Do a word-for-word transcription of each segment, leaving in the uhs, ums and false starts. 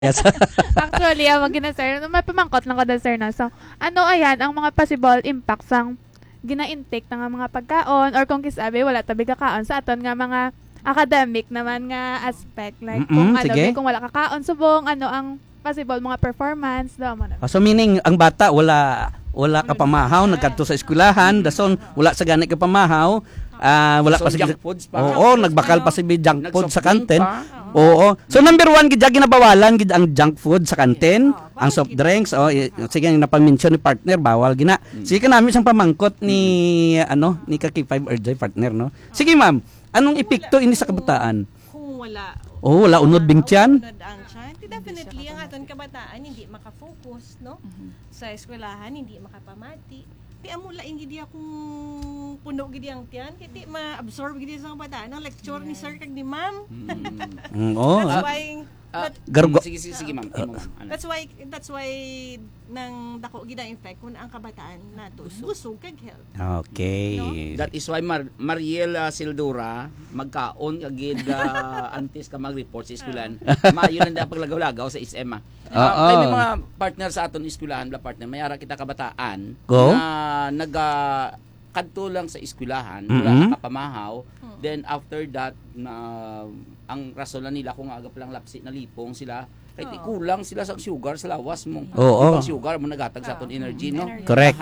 Yes. Actually, ang gina sir, may pamangkot lang ko dun sir na. So, ano ayan, ang mga possible impacts ang gina-intake ng mga pagkaon or kung kisabi, wala tabi kakaon sa aton nga mga academic naman nga aspect. Like, Mm-mm, kung ano, sige. like, kung wala kakaon, subong, ano ang possible mga performance, daw mo na. Ah, so meaning ang bata wala wala ka pamahaw, nagkadto sa eskwelahan, dason wala sa gani ka pamahaw, ah, wala So, pa sa junk foods pa. Oo, nagbakal pa si junk food sa Nag-soft kantin. drink pa. Oo. So number one gid ginabawalan gid ang junk food sa kantin, ang soft drinks. Oh, i- sige ang napamention ni partner bawal gina. Sige namin siyang pamangkot ni ano ni Kaki five R J partner no. Sige ma'am, anong epekto ini sa kabataan? Kung wala Oh, wala unod bing tiyan. unod ang tiyan, di definitely ang aton kabataan hindi makafocus no sa eskwelahan, hindi makapamati. Di amula ing gidi akong puno gidi ang tiyan, kaya di ma-absorb gidi sa kabataan ang lecture ni sir kag ni ma'am. Mm, oh. That's ah, why Ah, but Gargo- sige, sige, sige, ma'am. Imo, ma'am. Ano? that's why that's why nang dako gid ang effect kun ang kabataan nato busog kag health. Okay. That is why Mar Mariel uh, Sildura magkaon agid uh, antes ka mag-report sa eskwelahan. Maayo lang da paglagaw-lagaw sa S M ah. Oo. Uh, kay may mga partner sa aton eskwelahan, bla partner, mayara kita kabataan Go. na naga kadto lang sa eskwelahan, wala Mhm. nakapamahaw. Then after that na ang rason na nila kung aga pa lang lapsi na lipong sila kay di kulang sila sa sugar sa lawas mo. Oo. Ang sugar mo nagatag sa aton energy no. Correct.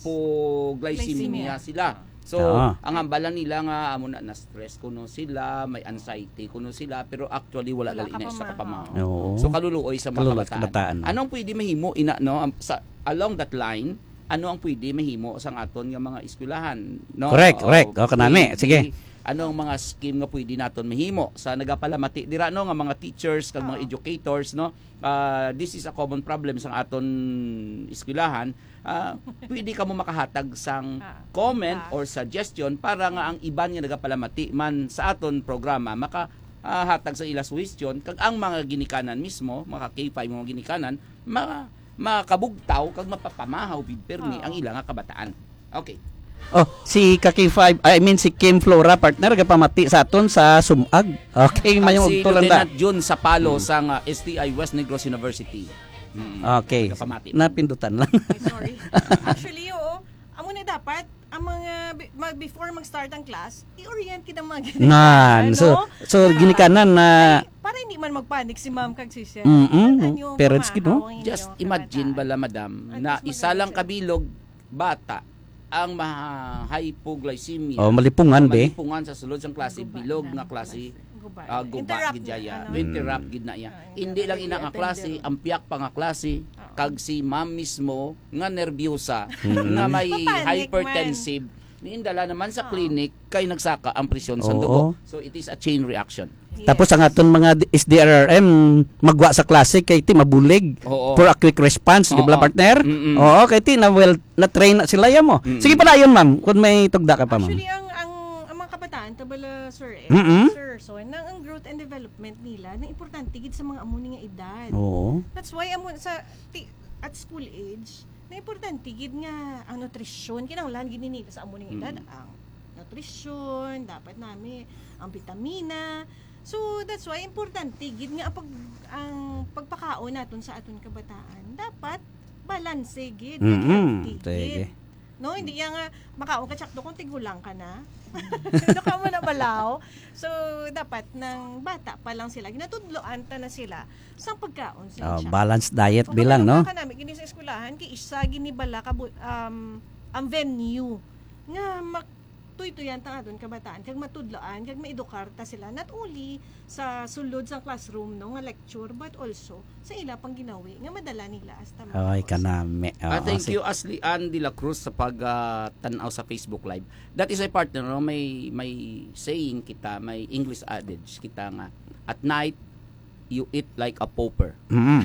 Hypoglycemia sila. So, Oo. ang ambala nila nga amo na na-stress kuno sila, may anxiety kuno sila, pero actually wala Wala gali ina sa kapamahaw. kapamahaw. Oo. So kaluluoy sa mga Kaluluoy sa kabataan. kabataan. Anong pwede mahimo ina no Am- sa along that line? Ano ang pwede mahimo sa aton nga mga eskwelahan, no? Correct, correct. O, kanami. pwede- Sige. Ano ang mga scheme nga pwede naton mahimo sa nagapalamati dira no nga mga teachers kag Ah. mga educators no. Ah, this is a common problem sa aton eskwelahan. Ah, pwede ka mo makahatag sang comment or suggestion para nga ang iban nga nagapalamati man sa aton programa maka ah, hatag sa ila suggestion kag ang mga ginikanan mismo, mga K five mga ginikanan, ma makabugtaw kag mapapamahaw bid permi ang ila nga kabataan. Okay. Oh, si Kaki five, I mean si Kim Flora partner gapamati sa aton sa Sumag. Okay, mayong si tulanda. Lieutenant Jun Sapalo sa nga S T I West Negros University. Mm. Okay. Kapamati. Napindutan lang. Ay, sorry. Actually, oo. Amo na dapat ang mga bi- mag, before mag-start ang class, i-orient kita mga ganito. Nan. So so ginikanan na para hindi man magpanik si ma'am kag si sir. Mm-mm. Ano yung Parents kid, no? pamahaw ang Just inyong imagine kabataan? bala madam At na mas isa lang magaling kabilog bata ang ma-hypoglycemia. oh malipungan be. Malipungan sa sulod sang klase Guba bilog na nga klase Guba. uh, guba Interrupt gid jaya. ano? Interrupt gid na iya. Ah, Hindi lang ina nga klase, ang piyak pa nga klase kag si ma'am mismo nga nerbiyosa nga may Papanik hypertensive. Niindala naman sa clinic kay nagsaka ang presyon sa Oo. dugo. So it is a chain reaction. Tapos ang aton mga S D R R M magwa sa klase kay ti mabulig Oo. for a quick response, di ba Oo. partner? Mm-mm. Oo, kay ti na well na train na sila ya mo. Mm-mm. Sige pala yun ma'am, kung may tugda ka pa ma'am. Actually, ang, ang, ang mga kabataan, tabala, sir, eh, Mm-mm. sir, so, nang ang growth and development nila, na importante gid sa mga amuni nga edad. Oo. That's why amo sa ti, at school age, na importante gid nga ang nutrisyon kinahanglan gid nila sa amuni nga edad, ang nutrisyon, dapat nami ang vitamina. So that's why importante gid nga ang pag ang pagpakaon naton sa aton kabataan, dapat balanse gid, Mm-mm. healthy Sige. gid. No, hindi yan nga makaon ka tsakto kung tigulang ka na. Ano ka mo na balaw. So, dapat ng bata pa lang sila, ginatudloan ta na sila sa pagkaon Oh, sa siya. balanced diet Kung bilang no. ka namin, gini sa eskwelahan, kay isa ginibala ka, um, ang venue nga mak tuy-tuyan ta adon kabataan kag matudloan kag maedukar ta sila not only sa sulod sa classroom no nga lecture but also sa ila pang ginawi nga madala nila hasta Ay kanami. Ah, Oo, thank sige. you Ashley Ann de la Cruz sa pag ah, tanaw sa Facebook Live. That is a partner no may may saying kita, may English adage kita nga at night you eat like a pauper. Mm.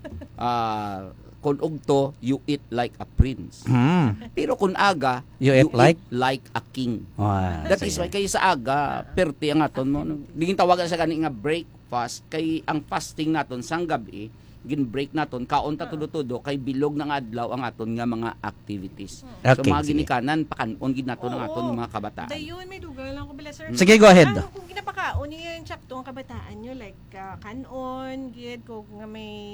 Ah, kun ugto you eat like a prince. Mm. Pero kun aga You eat like? like a king. Ah, That is why kayo sa aga perti ang aton mo. Digin tawagan sa kani nga break fast kay ang fasting naton sang gabi gin-break naton kaon ta tudo-tudo kay bilog ng adlaw ang aton nga mga activities. So Okay, mga sige. ginikanan pakanon gid naton ang Oo. aton nga mga kabataan. Dayon, may dugal lang ko bila, sir. Sige, go ahead. Ah, kung ginapakaon niyo yung chapto ang kabataan nyo, like, ah, kanon, gid, kung nga may